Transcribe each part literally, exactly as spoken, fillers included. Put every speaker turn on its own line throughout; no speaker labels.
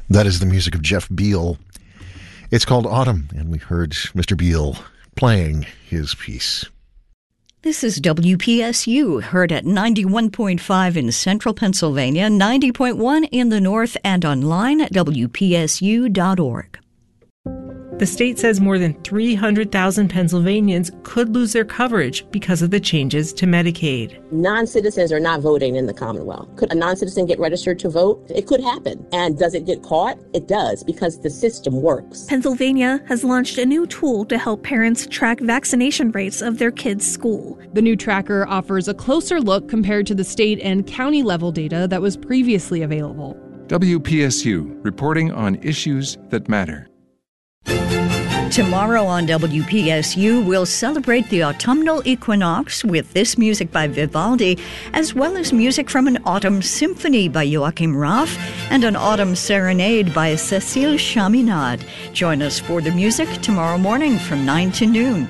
That is the music of Jeff Beal. It's called Autumn, and we heard Mister Beal playing his piece.
This is W P S U, heard at ninety-one point five in central Pennsylvania, ninety point one in the north, and online at W P S U dot org.
The state says more than three hundred thousand Pennsylvanians could lose their coverage because of the changes to Medicaid.
Non-citizens are not voting in the Commonwealth. Could a non-citizen get registered to vote? It could happen. And does it get caught? It does, because the system works.
Pennsylvania has launched a new tool to help parents track vaccination rates of their kids' school.
The new tracker offers a closer look compared to the state and county level data that was previously available.
W P S U, reporting on issues that matter.
Tomorrow on W P S U, we'll celebrate the autumnal equinox with this music by Vivaldi, as well as music from an autumn symphony by Joachim Raff and an autumn serenade by Cécile Chaminade. Join us for the music tomorrow morning from nine to noon.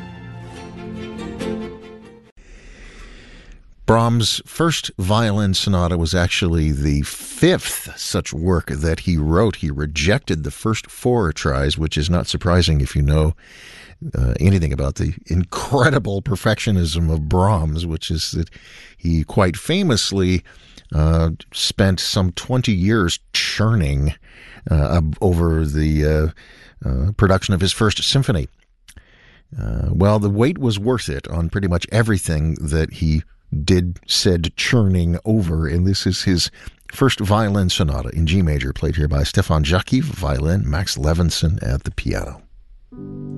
Brahms' first violin sonata was actually the fifth such work that he wrote. He rejected the first four tries, which is not surprising if you know uh, anything about the incredible perfectionism of Brahms, which is that he quite famously uh, spent some twenty years churning uh, over the uh, uh, production of his first symphony. Uh, well, the wait was worth it on pretty much everything that he did said churning over, and this is his first violin sonata in G major, played here by Stefan Jacky, violin, Max Levinson at the piano.